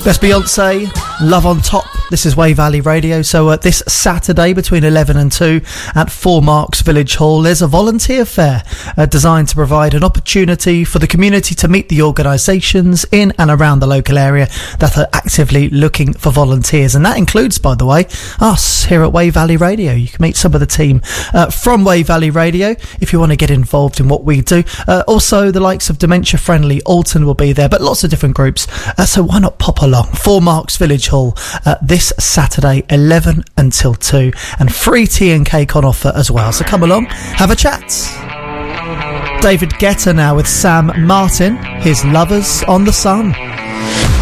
That's Beyonce, Love on Top. This is Way Valley Radio. So this Saturday between 11 and 2 at 4 Marks Village Hall, there's a volunteer fair designed to provide an opportunity for the community to meet the organisations in and around the local area that are actively looking for volunteers. And that includes, by the way, us here at Way Valley Radio. You can meet some of the team from Way Valley Radio if you want to get involved in what we do. Also, the likes of Dementia Friendly Alton will be there, but lots of different groups. So why not pop along? 4 Marks Village Hall this Saturday 11 until 2, and free tea and cake on offer as well, so come along, have a chat. David Guetta now with Sam Martin, his Lovers on the Sun.